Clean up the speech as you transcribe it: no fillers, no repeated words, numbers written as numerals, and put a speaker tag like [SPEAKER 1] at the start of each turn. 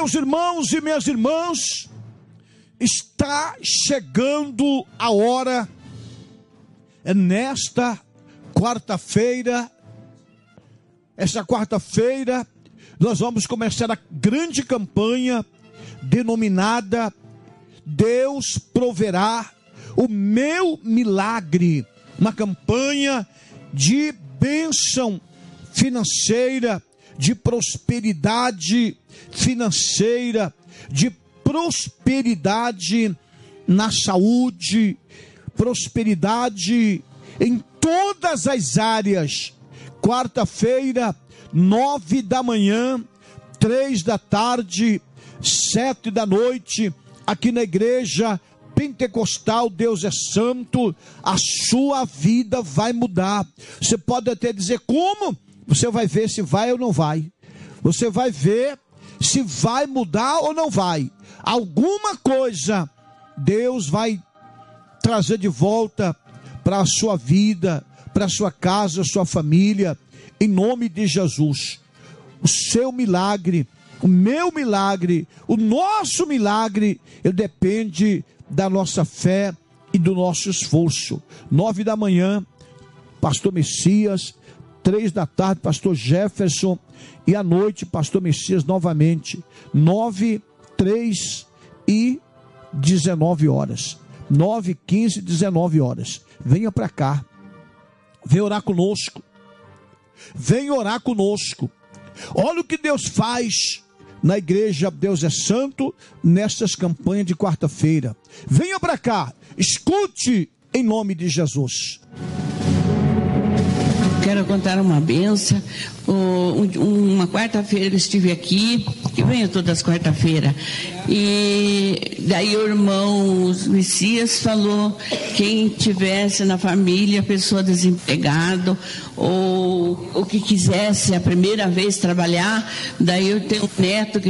[SPEAKER 1] meus irmãos e minhas irmãs, está chegando a hora, nesta quarta-feira. Esta quarta-feira, nós vamos começar a grande campanha denominada Deus Proverá o Meu Milagre. Uma campanha de bênção financeira, de prosperidade financeira, de prosperidade na saúde, prosperidade em todas as áreas. Quarta-feira, 9 da manhã, 3 da tarde, 7 da noite, aqui na igreja Pentecostal Deus é Santo. A sua vida vai mudar. Você pode até dizer como? Você vai ver se vai ou não vai. Você vai ver se vai mudar ou não vai. Alguma coisa Deus vai trazer de volta para a sua vida, para a sua casa, a sua família, em nome de Jesus. O seu milagre, o meu milagre, o nosso milagre, ele depende da nossa fé e do nosso esforço. 9 da manhã, pastor Messias. 3 da tarde, pastor Jefferson. E à noite, pastor Messias novamente. 9, 3 e 19 horas. 9, 15, 19 horas. Venha para cá. Venha orar conosco. Venha orar conosco. Olha o que Deus faz na igreja Deus é Santo, nestas campanhas de quarta-feira. Venha para cá, escute em nome de Jesus.
[SPEAKER 2] Quero contar uma bênção. Uma quarta-feira eu estive aqui, que venho todas as quarta-feiras, e daí o irmão Messias falou, quem tivesse na família pessoa desempregada ou que quisesse a primeira vez trabalhar, daí eu tenho um neto que